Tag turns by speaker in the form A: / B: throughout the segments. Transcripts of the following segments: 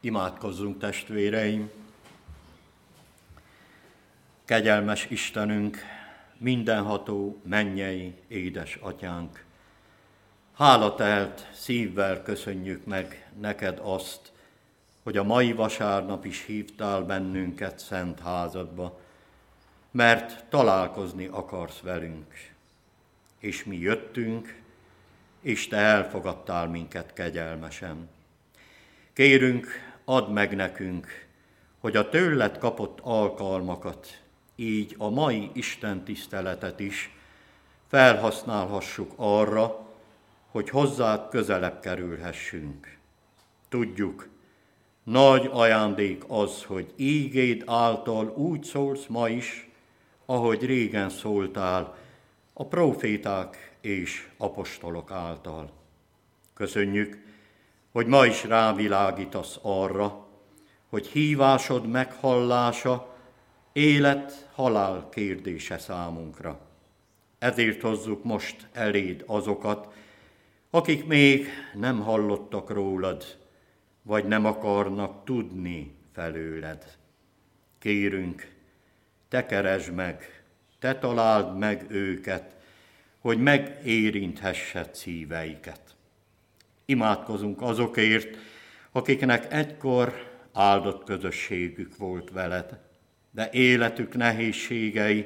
A: Imádkozzunk, testvéreim! Kegyelmes Istenünk, mindenható mennyei édesatyánk! Hálatelt szívvel köszönjük meg neked azt, hogy a mai vasárnap is hívtál bennünket szent házadba, mert találkozni akarsz velünk. És mi jöttünk, és te elfogadtál minket kegyelmesen. Kérünk, add meg nekünk, hogy a tőled kapott alkalmakat, így a mai Isten tiszteletet is felhasználhassuk arra, hogy hozzád közelebb kerülhessünk. Tudjuk, nagy ajándék az, hogy ígéd által úgy szólsz ma is, ahogy régen szóltál a próféták és apostolok által. Köszönjük, hogy ma is rávilágítasz arra, hogy hívásod meghallása élet-halál kérdése számunkra. Ezért hozzuk most eléd azokat, akik még nem hallottak rólad, vagy nem akarnak tudni felőled. Kérünk, te keresd meg, te találd meg őket, hogy megérinthessed szíveiket. Imádkozunk azokért, akiknek egykor áldott közösségük volt veled, de életük nehézségei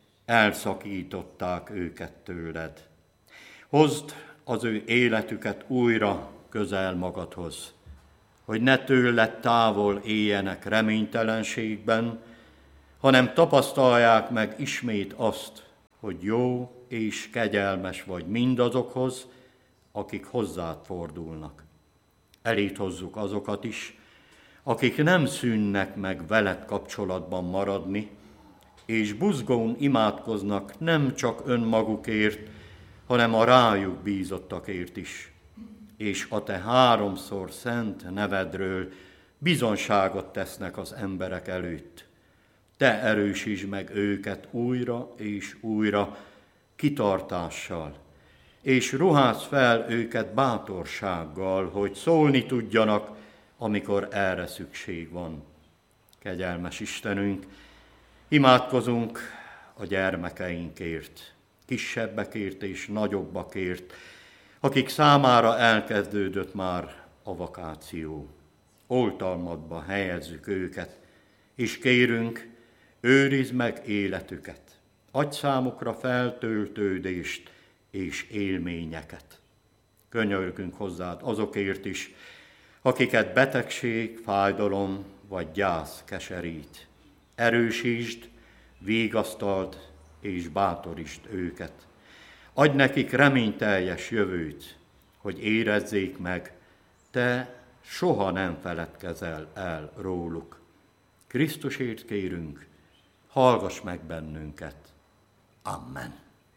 A: elszakították őket tőled. Hozd az ő életüket újra közel magadhoz, hogy ne tőled távol éljenek reménytelenségben, hanem tapasztalják meg ismét azt, hogy jó és kegyelmes vagy mindazokhoz, akik hozzád fordulnak. Eléd hozzuk azokat is, akik nem szűnnek meg veled kapcsolatban maradni, és buzgón imádkoznak nem csak önmagukért, hanem a rájuk bízottakért is, és a te háromszor szent nevedről bizonságot tesznek az emberek előtt. Te erősítsd meg őket újra és újra kitartással, és ruházd fel őket bátorsággal, hogy szólni tudjanak, amikor erre szükség van. Kegyelmes Istenünk, imádkozunk a gyermekeinkért, kisebbekért és nagyobbakért, akik számára elkezdődött már a vakáció. Oltalmadba helyezzük őket, és kérünk, őrizd meg életüket, adj számukra feltöltődést és élményeket. Könyörgünk hozzád azokért is, akiket betegség, fájdalom vagy gyász keserít. Erősítsd, vigasztald és bátorítsd őket. Adj nekik reményteljes jövőt, hogy érezzék meg, te soha nem feledkezel el róluk. Krisztusért kérünk, hallgass meg bennünket. Amen.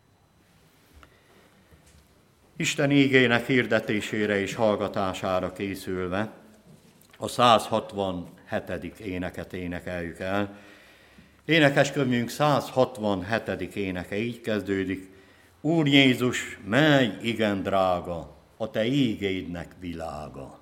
A: Isten ígének hirdetésére és hallgatására készülve a 167. éneket énekeljük el. Énekeskönyvünk 167. éneke így kezdődik: Úr Jézus, mely igen drága, a te ígédnek világa.